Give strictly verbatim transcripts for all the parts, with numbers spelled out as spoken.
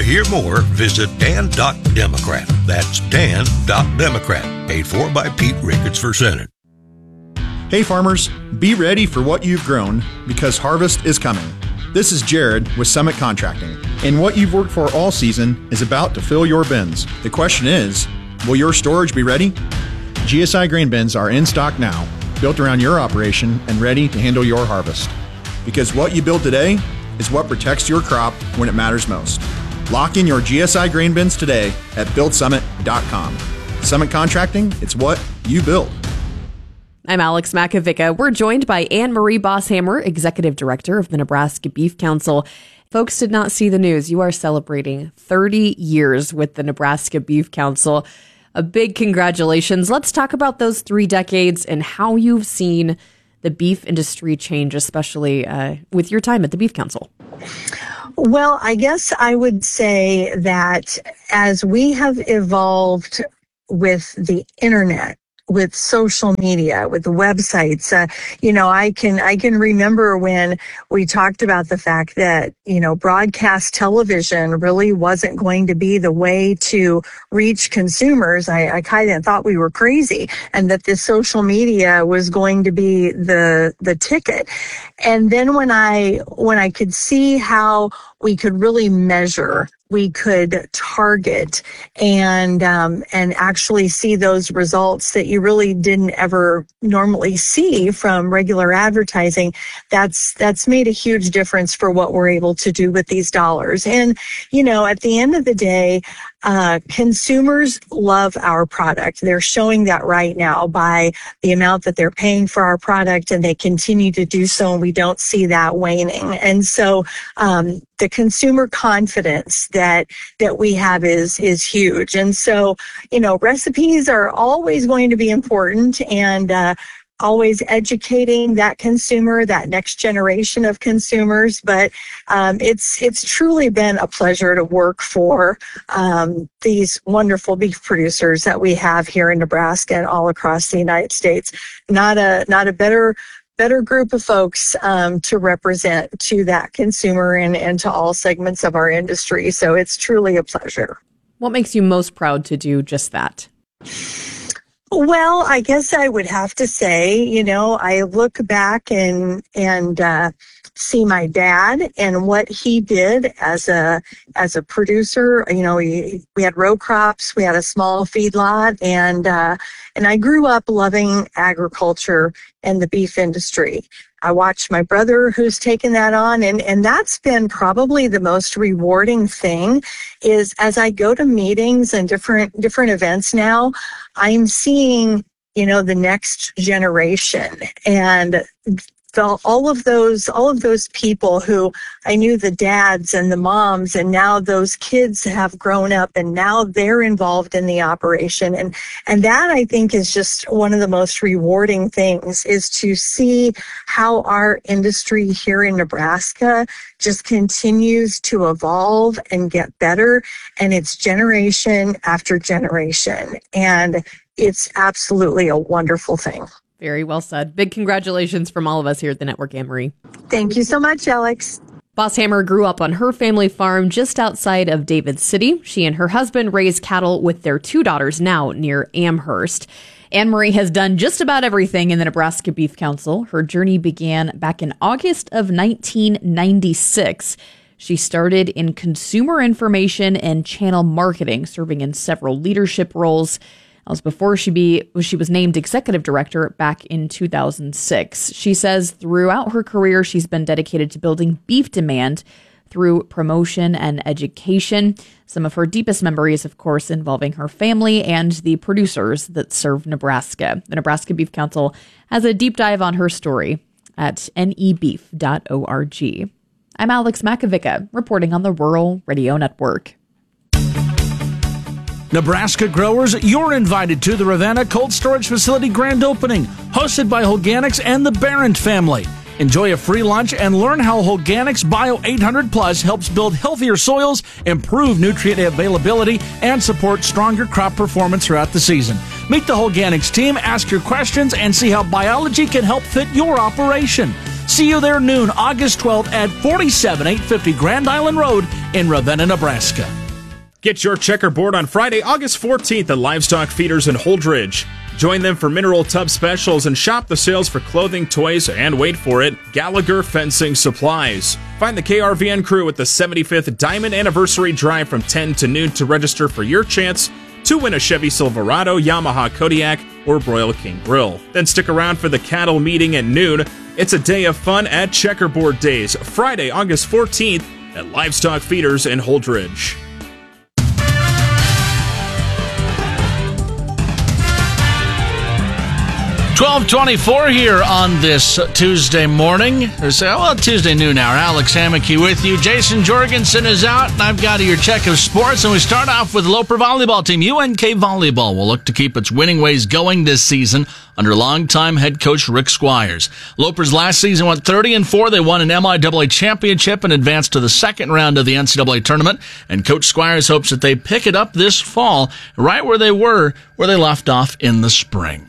To hear more, visit dan dot democrat. That's dan dot democrat. Paid for by Pete Ricketts for Senate. Hey farmers, be ready for what you've grown because harvest is coming. This is Jared with Summit Contracting, and what you've worked for all season is about to fill your bins. The question is, will your storage be ready? G S I grain bins are in stock now, built around your operation and ready to handle your harvest. Because what you build today is what protects your crop when it matters most. Lock in your G S I grain bins today at build summit dot com. Summit Contracting, it's what you build. I'm Alex Makovica. We're joined by Anne Marie Bosshammer, Executive Director of the Nebraska Beef Council. Folks did not see the news. You are celebrating thirty years with the Nebraska Beef Council. A big congratulations. Let's talk about those three decades and how you've seen the beef industry change, especially uh, with your time at the Beef Council. Well, I guess I would say that as we have evolved with the internet, with social media, with the websites, uh, you know, I can, I can remember when we talked about the fact that, you know, broadcast television really wasn't going to be the way to reach consumers. I, I kind of thought we were crazy and that this social media was going to be the, the ticket. And then when I, when I could see how we could really measure, we could target and um, and actually see those results that you really didn't ever normally see from regular advertising. That's that's made a huge difference for what we're able to do with these dollars. And you know, at the end of the day, uh, consumers love our product. They're showing that right now by the amount that they're paying for our product, and they continue to do so, and we don't see that waning. And so um, the consumer confidence that that we have is is huge. And so, you know, recipes are always going to be important, and uh, always educating that consumer, that next generation of consumers. But um, it's it's truly been a pleasure to work for um, these wonderful beef producers that we have here in Nebraska and all across the United States. Not a not a better better group of folks um, to represent to that consumer and, and to all segments of our industry. So it's truly a pleasure. What makes you most proud to do just that? Well, I guess I would have to say, you know, I look back and and uh, see my dad and what he did as a as a producer. You know, we we had row crops, we had a small feedlot, and uh, and I grew up loving agriculture and the beef industry. I watched my brother who's taken that on, and, and that's been probably the most rewarding thing is as I go to meetings and different different events now, I'm seeing, you know, the next generation and the, all of those all of those people who I knew, the dads and the moms, and now those kids have grown up and now they're involved in the operation. And and that, I think, is just one of the most rewarding things, is to see how our industry here in Nebraska just continues to evolve and get better, and it's generation after generation, and it's absolutely a wonderful thing. Very well said. Big congratulations from all of us here at the network, Anne Marie. Thank you so much, Alex. Bosshammer grew up on her family farm just outside of David City. She and her husband raised cattle with their two daughters now near Amherst. Anne Marie has done just about everything in the Nebraska Beef Council. Her journey began back in August of nineteen ninety-six. She started in consumer information and channel marketing, serving in several leadership roles. That was before she be she was named executive director back in two thousand six. She says throughout her career, she's been dedicated to building beef demand through promotion and education. Some of her deepest memories, of course, involving her family and the producers that serve Nebraska. The Nebraska Beef Council has a deep dive on her story at N E beef dot org. I'm Alex Makovica, reporting on the Rural Radio Network. Nebraska growers, you're invited to the Ravenna Cold Storage Facility grand opening, hosted by Holganics and the Barron family. Enjoy a free lunch and learn how Holganics Bio eight hundred Plus helps build healthier soils, improve nutrient availability, and support stronger crop performance throughout the season. Meet the Holganics team, ask your questions, and see how biology can help fit your operation. See you there noon, August twelfth at forty-seven eight fifty Grand Island Road in Ravenna, Nebraska. Get your checkerboard on Friday, August fourteenth at Livestock Feeders in Holdridge. Join them for mineral tub specials and shop the sales for clothing, toys, and wait for it, Gallagher Fencing Supplies. Find the K R V N crew at the seventy-fifth Diamond Anniversary Drive from ten to noon to register for your chance to win a Chevy Silverado, Yamaha Kodiak, or Royal King Grill. Then stick around for the cattle meeting at noon. It's a day of fun at Checkerboard Days, Friday, August fourteenth at Livestock Feeders in Holdridge. twelve twenty-four here on this Tuesday morning. There's, well, Tuesday noon hour. Alex Hammocky with you. Jason Jorgensen is out, and I've got your check of sports. And we start off with the Loper volleyball team. U N K Volleyball will look to keep its winning ways going this season under longtime head coach Rick Squires. Lopers last season went thirty and four. They won an M I A A championship and advanced to the second round of the N C double A tournament. And Coach Squires hopes that they pick it up this fall, right where they were, where they left off in the spring.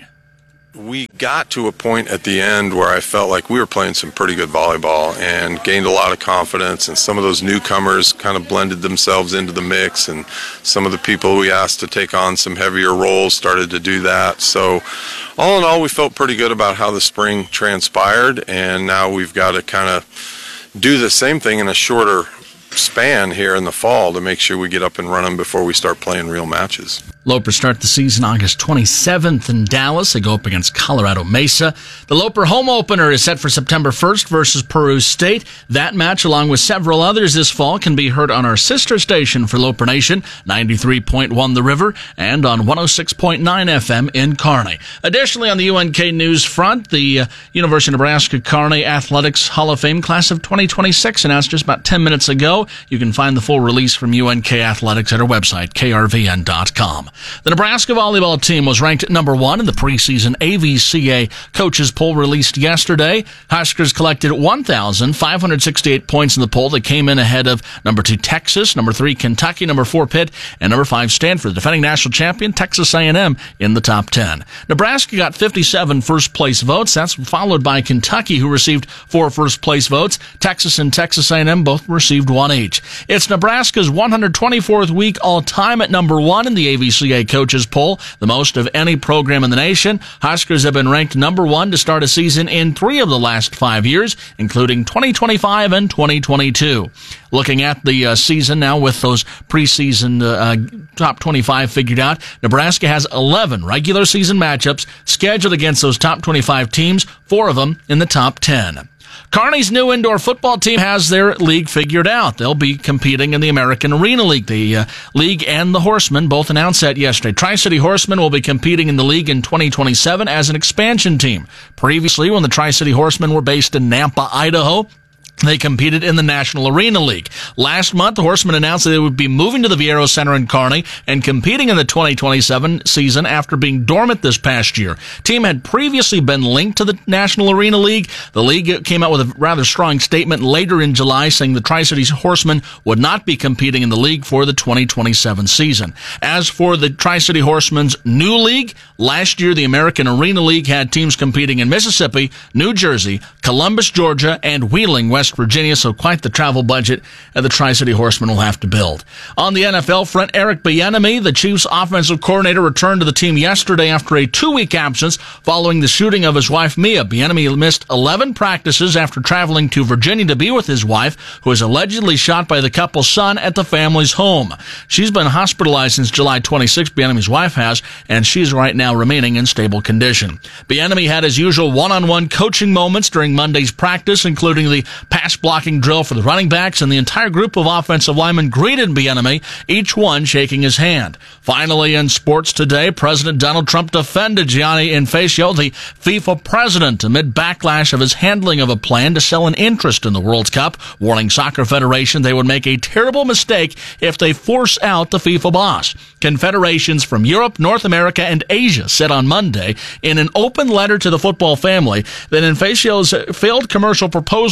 We got to a point at the end where I felt like we were playing some pretty good volleyball and gained a lot of confidence, and some of those newcomers kind of blended themselves into the mix, and some of the people we asked to take on some heavier roles started to do that. So all in all, we felt pretty good about how the spring transpired, and now we've got to kind of do the same thing in a shorter span here in the fall to make sure we get up and running before we start playing real matches. Lopers start the season August twenty-seventh in Dallas. They go up against Colorado Mesa. The Loper home opener is set for September first versus Peru State. That match, along with several others this fall, can be heard on our sister station for Loper Nation, ninety-three point one The River, and on one oh six point nine F M in Kearney. Additionally, on the U N K news front, the uh, University of Nebraska Kearney Athletics Hall of Fame class of twenty twenty-six announced just about ten minutes ago. You can find the full release from U N K Athletics at our website, K R V N dot com. The Nebraska volleyball team was ranked number one in the preseason A V C A coaches poll released yesterday. Huskers collected one thousand five hundred sixty-eight points in the poll. They came in ahead of number two Texas, number three Kentucky, number four Pitt, and number five Stanford. Defending national champion Texas A and M in the top ten. Nebraska got fifty-seven first-place votes. That's followed by Kentucky, who received four first-place votes. Texas and Texas A and M both received one each. It's Nebraska's one hundred twenty-fourth week all-time at number one in the A V C A coaches poll, the most of any program in the nation. Huskers have been ranked number one to start a season in three of the last five years, including twenty twenty-five and twenty twenty-two. Looking at the uh, season now with those preseason uh, top twenty-five figured out, Nebraska has eleven regular season matchups scheduled against those top twenty-five teams, four of them in the top ten. Kearney's new indoor football team has their league figured out. They'll be competing in the American Arena League. The uh, league and the Horsemen both announced that yesterday. Tri-City Horsemen will be competing in the league in twenty twenty-seven as an expansion team. Previously, when the Tri-City Horsemen were based in Nampa, Idaho, they competed in the National Arena League. Last month, the Horsemen announced that they would be moving to the Viero Center in Kearney and competing in the twenty twenty-seven season after being dormant this past year. Team had previously been linked to the National Arena League. The league came out with a rather strong statement later in July saying the Tri-Cities Horsemen would not be competing in the league for the twenty twenty-seven season. As for the Tri-City Horsemen's new league, last year the American Arena League had teams competing in Mississippi, New Jersey, Columbus, Georgia, and Wheeling, West Virginia, so quite the travel budget the Tri-City Horsemen will have to build. On the N F L front, Eric Bieniemy, the Chiefs' offensive coordinator, returned to the team yesterday after a two-week absence following the shooting of his wife, Mia. Bieniemy missed eleven practices after traveling to Virginia to be with his wife, who was allegedly shot by the couple's son at the family's home. She's been hospitalized since July twenty-sixth, Bieniemy's wife has, and she's right now remaining in stable condition. Bieniemy had his usual one-on-one coaching moments during Monday's practice, including the pass blocking drill for the running backs, and the entire group of offensive linemen greeted Bieniemy, each one shaking his hand. Finally, in sports today, President Donald Trump defended Gianni Infantino, the FIFA president, amid backlash of his handling of a plan to sell an interest in the World Cup, warning Soccer Federation they would make a terrible mistake if they force out the FIFA boss. Confederations from Europe, North America, and Asia said on Monday in an open letter to the football family that Infantino's failed commercial proposal for the World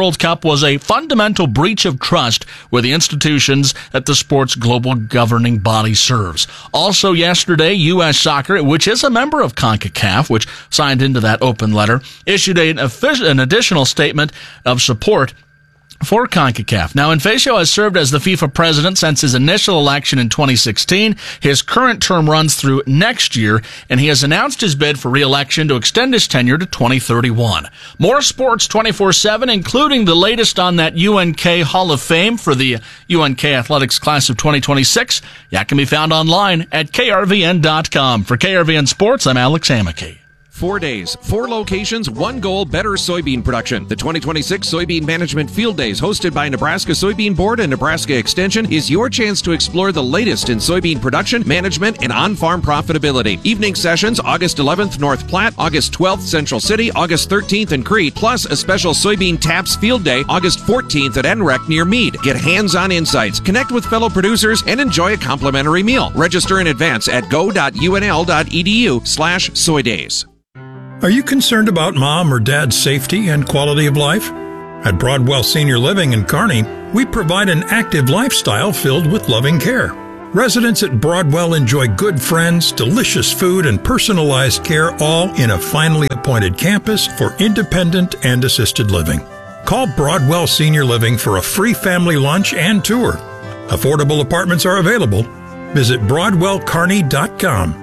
World Cup was a fundamental breach of trust with the institutions that the sport's global governing body serves. Also yesterday, U S Soccer, which is a member of CONCACAF, which signed into that open letter, issued an, an additional statement of support for CONCACAF. Now, Infantino has served as the FIFA president since his initial election in twenty sixteen. His current term runs through next year, and he has announced his bid for re-election to extend his tenure to twenty thirty-one. More sports twenty-four seven, including the latest on that U N K Hall of Fame for the U N K Athletics class of twenty twenty-six. That can be found online at K R V N dot com. For K R V N Sports, I'm Alex Amicky. Four days, four locations, one goal, better soybean production. The twenty twenty-six Soybean Management Field Days, hosted by Nebraska Soybean Board and Nebraska Extension, is your chance to explore the latest in soybean production, management, and on-farm profitability. Evening sessions, August eleventh, North Platte, August twelfth, Central City, August thirteenth in Crete, plus a special Soybean Taps Field Day, August fourteenth at N R E C near Meade. Get hands-on insights, connect with fellow producers, and enjoy a complimentary meal. Register in advance at go dot U N L dot E D U slash soy days. Are you concerned about mom or dad's safety and quality of life? At Broadwell Senior Living in Kearney, we provide an active lifestyle filled with loving care. Residents at Broadwell enjoy good friends, delicious food, and personalized care, all in a finely appointed campus for independent and assisted living. Call Broadwell Senior Living for a free family lunch and tour. Affordable apartments are available. Visit broadwell kearney dot com.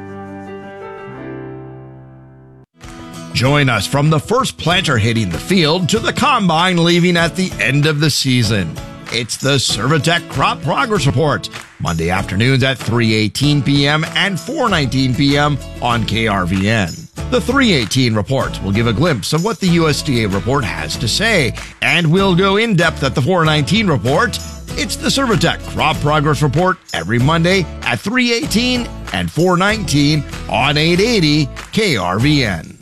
Join us from the first planter hitting the field to the combine leaving at the end of the season. It's the Servitech Crop Progress Report, Monday afternoons at three eighteen p.m. and four nineteen p.m. on K R V N. The three eighteen report will give a glimpse of what the U S D A report has to say, and we'll go in depth at the four nineteen report. It's the Servitech Crop Progress Report every Monday at three eighteen and four nineteen on eight eighty K R V N.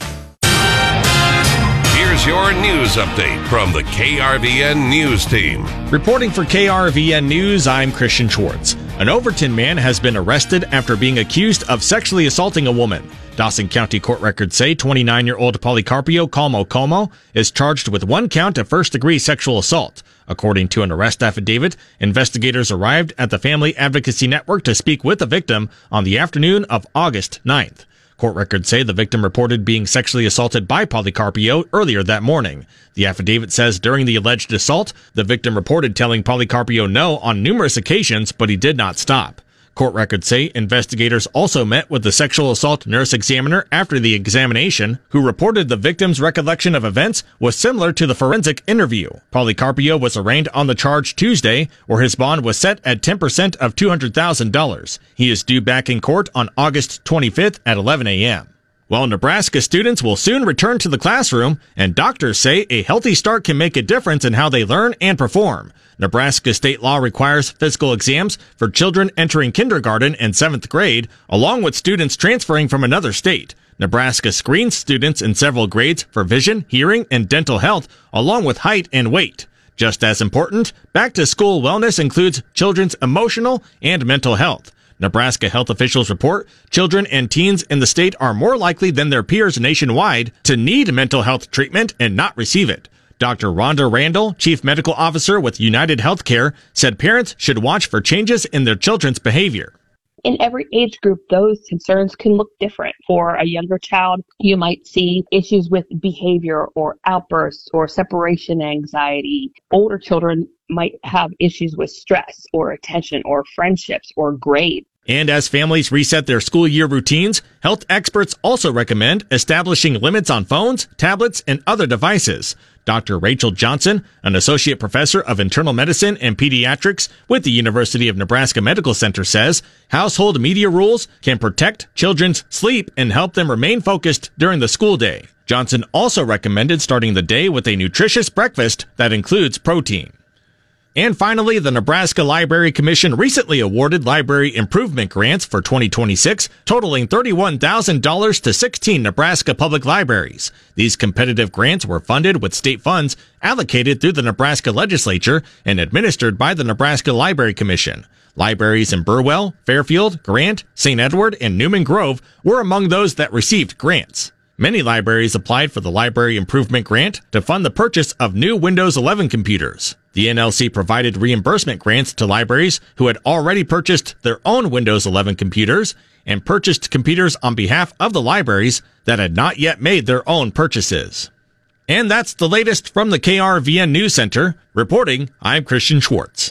Here's your news update from the K R V N News Team. Reporting for K R V N News, I'm Christian Schwartz. An Overton man has been arrested after being accused of sexually assaulting a woman. Dawson County court records say twenty-nine-year-old Polycarpio Como Como is charged with one count of first-degree sexual assault. According to an arrest affidavit, investigators arrived at the Family Advocacy Network to speak with the victim on the afternoon of August ninth. Court records say the victim reported being sexually assaulted by Polycarpio earlier that morning. The affidavit says during the alleged assault, the victim reported telling Polycarpio no on numerous occasions, but he did not stop. Court records say investigators also met with the sexual assault nurse examiner after the examination, who reported the victim's recollection of events was similar to the forensic interview. Polycarpio was arraigned on the charge Tuesday, where his bond was set at ten percent of two hundred thousand dollars. He is due back in court on August twenty-fifth at eleven a.m. Well, Nebraska students will soon return to the classroom, and doctors say a healthy start can make a difference in how they learn and perform. Nebraska state law requires physical exams for children entering kindergarten and seventh grade, along with students transferring from another state. Nebraska screens students in several grades for vision, hearing, and dental health, along with height and weight. Just as important, back-to-school wellness includes children's emotional and mental health. Nebraska health officials report children and teens in the state are more likely than their peers nationwide to need mental health treatment and not receive it. Doctor Rhonda Randall, Chief Medical Officer with United Healthcare, said parents should watch for changes in their children's behavior. In every age group, those concerns can look different. For a younger child, you might see issues with behavior or outbursts or separation anxiety. Older children might have issues with stress or attention or friendships or grades. And as families reset their school year routines, health experts also recommend establishing limits on phones, tablets, and other devices. Doctor Rachel Johnson, an associate professor of internal medicine and pediatrics with the University of Nebraska Medical Center, says household media rules can protect children's sleep and help them remain focused during the school day. Johnson also recommended starting the day with a nutritious breakfast that includes protein. And finally, the Nebraska Library Commission recently awarded library improvement grants for twenty twenty-six, totaling thirty-one thousand dollars to sixteen Nebraska public libraries. These competitive grants were funded with state funds allocated through the Nebraska legislature and administered by the Nebraska Library Commission. Libraries in Burwell, Fairfield, Grant, Saint Edward, and Newman Grove were among those that received grants. Many libraries applied for the Library Improvement Grant to fund the purchase of new Windows eleven computers. The N L C provided reimbursement grants to libraries who had already purchased their own Windows eleven computers and purchased computers on behalf of the libraries that had not yet made their own purchases. And that's the latest from the K R V N News Center. Reporting, I'm Christian Schwartz.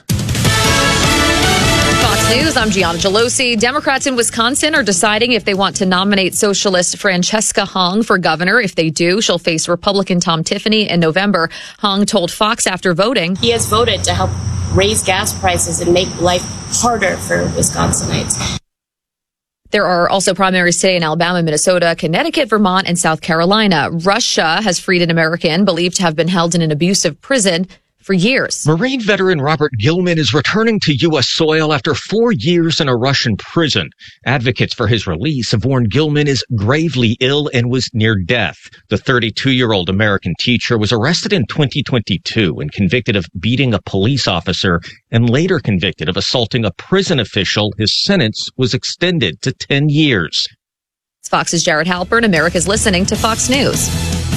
Fox News, I'm Gianna Gelosi. Democrats in Wisconsin are deciding if they want to nominate socialist Francesca Hong for governor. If they do, she'll face Republican Tom Tiffany in November. Hong told Fox after voting, he has voted to help raise gas prices and make life harder for Wisconsinites. There are also primaries today in Alabama, Minnesota, Connecticut, Vermont, and South Carolina. Russia has freed an American believed to have been held in an abusive prison for years. Marine veteran Robert Gilman is returning to U S soil after four years in a Russian prison. Advocates for his release have warned Gilman is gravely ill and was near death. The thirty-two-year-old American teacher was arrested in twenty twenty-two and convicted of beating a police officer and later convicted of assaulting a prison official. His sentence was extended to ten years. Fox's Jared Halpern. America's listening to Fox News.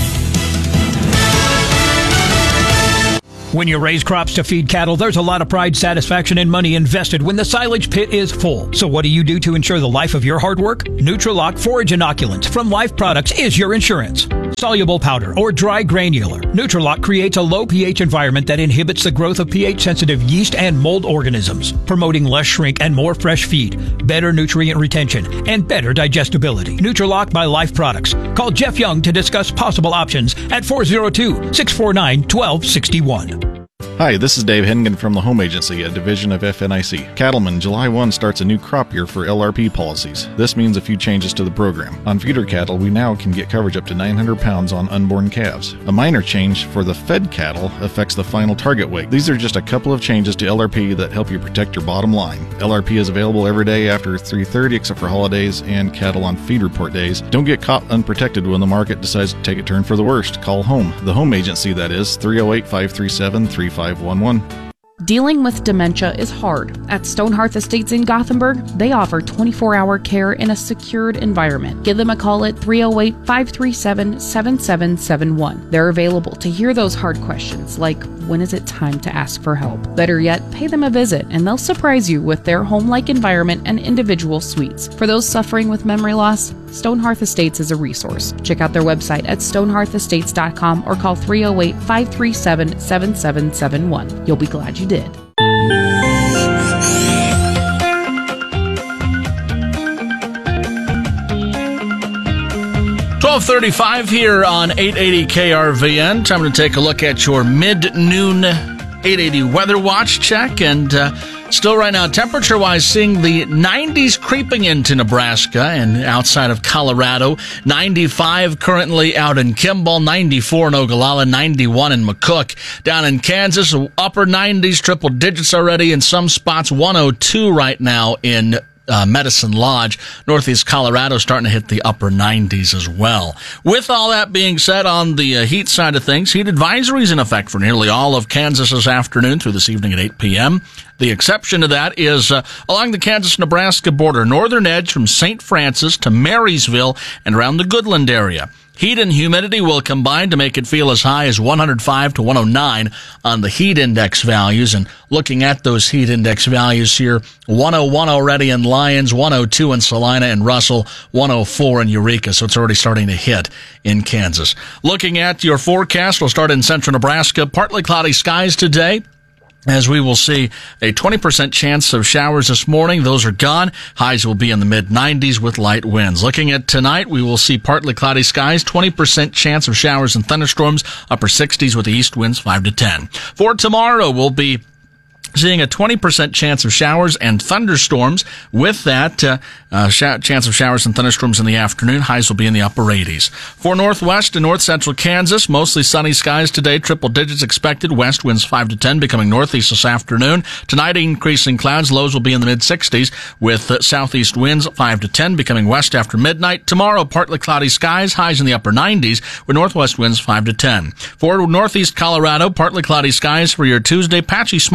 When you raise crops to feed cattle, there's a lot of pride, satisfaction, and money invested when the silage pit is full. So what do you do to ensure the life of your hard work? Nutralock Forage Inoculants from Life Products is your insurance. Soluble powder or dry granular, Nutralock creates a low pH environment that inhibits the growth of pH-sensitive yeast and mold organisms, promoting less shrink and more fresh feed, better nutrient retention, and better digestibility. Nutralock by Life Products. Call Jeff Young to discuss possible options at four oh two, six four nine, one two six one. Hi, this is Dave Hennigan from the Home Agency, a division of F N I C. Cattlemen, July first starts a new crop year for L R P policies. This means a few changes to the program. On feeder cattle, we now can get coverage up to nine hundred pounds on unborn calves. A minor change for the fed cattle affects the final target weight. These are just a couple of changes to L R P that help you protect your bottom line. L R P is available every day after three thirty except for holidays and cattle on feed report days. Don't get caught unprotected when the market decides to take a turn for the worst. Call home. The Home Agency, that is, three oh eight, five three seven, three five one one. Dealing with dementia is hard. At Stonehearth Estates in Gothenburg, they offer twenty-four hour care in a secured environment. Give them a call at three oh eight, five three seven, seven seven seven one. They're available to hear those hard questions like, when is it time to ask for help? Better yet, pay them a visit and they'll surprise you with their home-like environment and individual suites. For those suffering with memory loss, Stonehearth Estates is a resource. Check out their website at stonehearth estates dot com or call three oh eight, five three seven, seven seven seven one. You'll be glad you did. twelve thirty-five here on eight eighty K R V N. Time to take a look at your mid-noon eight eighty Weather Watch check. And uh, still right now, temperature-wise, seeing the nineties creeping into Nebraska and outside of Colorado. ninety-five currently out in Kimball, ninety-four in Ogallala, ninety-one in McCook. Down in Kansas, upper nineties, triple digits already in some spots, one oh two right now in Uh, Medicine Lodge. Northeast Colorado starting to hit the upper nineties as well. With all that being said, on the uh, heat side of things, heat advisories in effect for nearly all of Kansas this afternoon through this evening at eight p.m. The exception to that is uh, along the Kansas-Nebraska border, northern edge from Saint Francis to Marysville and around the Goodland area. Heat and humidity will combine to make it feel as high as one oh five to one oh nine on the heat index values. And looking at those heat index values here, one oh one already in Lyons, one oh two in Salina and Russell, one oh four in Eureka. So it's already starting to hit in Kansas. Looking at your forecast, we'll start in central Nebraska. Partly cloudy skies today, as we will see a twenty percent chance of showers this morning. Those are gone. Highs will be in the mid nineties with light winds. Looking at tonight, we will see partly cloudy skies, twenty percent chance of showers and thunderstorms, upper sixties with the east winds five to ten. For tomorrow, we'll be seeing a twenty percent chance of showers and thunderstorms. With that, uh, uh, sh- chance of showers and thunderstorms in the afternoon. Highs will be in the upper eighties. For northwest and north central Kansas, mostly sunny skies today. Triple digits expected. West winds five to ten, becoming northeast this afternoon. Tonight, increasing clouds. Lows will be in the mid sixties with uh, southeast winds five to ten, becoming west after midnight. Tomorrow, partly cloudy skies. Highs in the upper nineties with northwest winds five to ten. For northeast Colorado, partly cloudy skies for your Tuesday. Patchy smoke throughout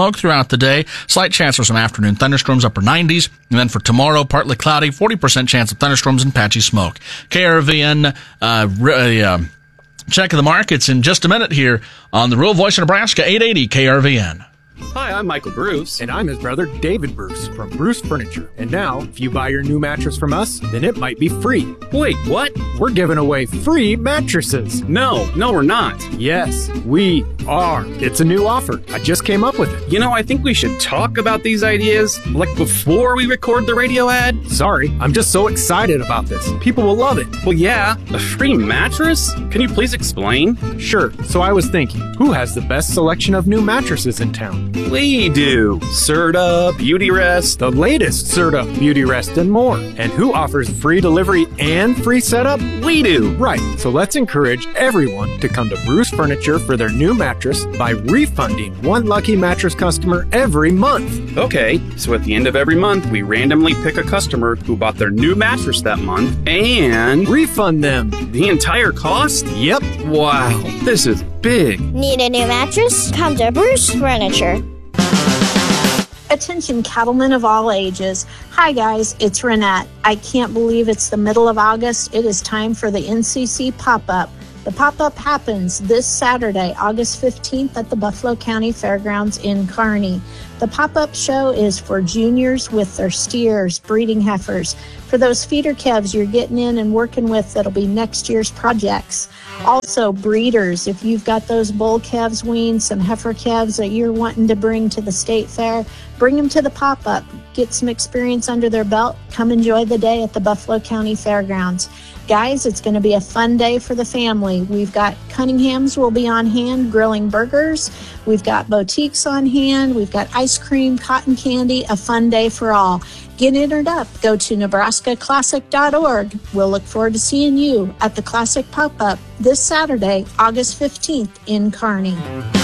throughout the day. Slight chance for some afternoon thunderstorms, upper nineties. And then for tomorrow, partly cloudy, forty percent chance of thunderstorms and patchy smoke. K R V N, uh, re- uh, check of the markets in just a minute here on the Rural Voice of Nebraska, eight eighty K R V N. Hi, I'm Michael Bruce. And I'm his brother, David Bruce, from Bruce Furniture. And now, if you buy your new mattress from us, then it might be free. Wait, what? We're giving away free mattresses. No, no, we're not. Yes, we are. It's a new offer. I just came up with it. You know, I think we should talk about these ideas, like before we record the radio ad. Sorry, I'm just so excited about this. People will love it. Well, yeah, a free mattress? Can you please explain? Sure. So I was thinking, who has the best selection of new mattresses in town? We do. Serta, Beautyrest, the latest Serta, Beautyrest, and more. And who offers free delivery and free setup? We do. Right. So let's encourage everyone to come to Bruce Furniture for their new mattress by refunding one lucky mattress customer every month. Okay, so at the end of every month, we randomly pick a customer who bought their new mattress that month and refund them the entire cost? Yep. Wow, this is big. Need a new mattress? Come to Bruce Furniture. Attention cattlemen of all ages. Hi guys, it's Renette. I can't believe it's the middle of August. It is time for the N C C pop-up. The pop-up happens this Saturday, August fifteenth at the Buffalo County Fairgrounds in Kearney. The pop-up show is for juniors with their steers, breeding heifers. For those feeder calves you're getting in and working with, that'll be next year's projects. Also, breeders, if you've got those bull calves weaned, some heifer calves that you're wanting to bring to the state fair, bring them to the pop-up. Get some experience under their belt. Come enjoy the day at the Buffalo County Fairgrounds. Guys, it's going to be a fun day for the family. We've got Cunningham's will be on hand grilling burgers. We've got boutiques on hand. We've got ice cream, cotton candy, a fun day for all. Get entered up. Go to Nebraska Classic dot org. We'll look forward to seeing you at the Classic Pop-Up this Saturday, August fifteenth in Kearney.